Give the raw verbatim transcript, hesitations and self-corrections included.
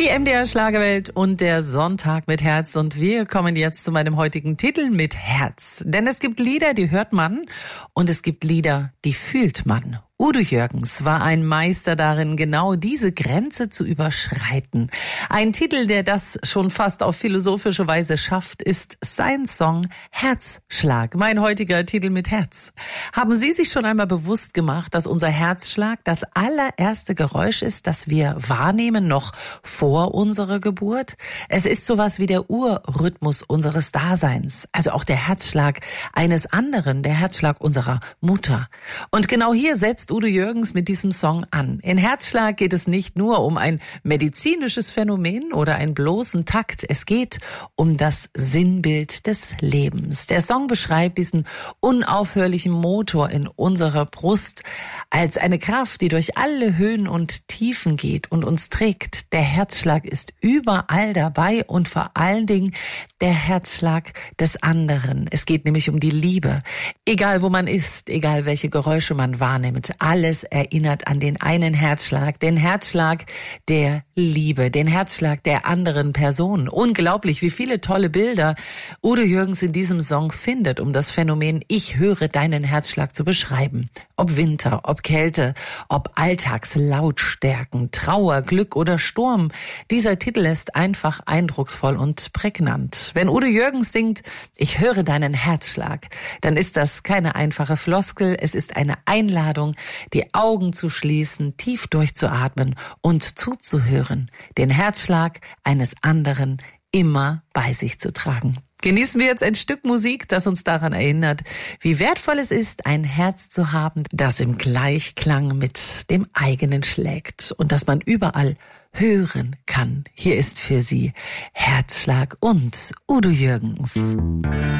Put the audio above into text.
Die M D R Schlagerwelt und der Sonntag mit Herz. Und wir kommen jetzt zu meinem heutigen Titel mit Herz. Denn es gibt Lieder, die hört man, und es gibt Lieder, die fühlt man. Udo Jürgens war ein Meister darin, genau diese Grenze zu überschreiten. Ein Titel, der das schon fast auf philosophische Weise schafft, ist sein Song Herzschlag. Mein heutiger Titel mit Herz. Haben Sie sich schon einmal bewusst gemacht, dass unser Herzschlag das allererste Geräusch ist, das wir wahrnehmen, noch vor unserer Geburt? Es ist sowas wie der Urrhythmus unseres Daseins, also auch der Herzschlag eines anderen, der Herzschlag unserer Mutter. Und genau hier setzt Udo Jürgens mit diesem Song an. In Herzschlag geht es nicht nur um ein medizinisches Phänomen oder einen bloßen Takt. Es geht um das Sinnbild des Lebens. Der Song beschreibt diesen unaufhörlichen Motor in unserer Brust als eine Kraft, die durch alle Höhen und Tiefen geht und uns trägt. Der Herzschlag ist überall dabei und vor allen Dingen der Herzschlag des anderen. Es geht nämlich um die Liebe. Egal wo man ist, egal welche Geräusche man wahrnimmt, alles erinnert an den einen Herzschlag, den Herzschlag der Liebe, den Herzschlag der anderen Person. Unglaublich, wie viele tolle Bilder Udo Jürgens in diesem Song findet, um das Phänomen Ich höre deinen Herzschlag zu beschreiben. Ob Winter, ob Kälte, ob Alltagslautstärken, Trauer, Glück oder Sturm. Dieser Titel ist einfach eindrucksvoll und prägnant. Wenn Udo Jürgens singt, Ich höre deinen Herzschlag, dann ist das keine einfache Floskel, es ist eine Einladung, die Augen zu schließen, tief durchzuatmen und zuzuhören, den Herzschlag eines anderen immer bei sich zu tragen. Genießen wir jetzt ein Stück Musik, das uns daran erinnert, wie wertvoll es ist, ein Herz zu haben, das im Gleichklang mit dem eigenen schlägt und das man überall hören kann. Hier ist für Sie Herzschlag und Udo Jürgens.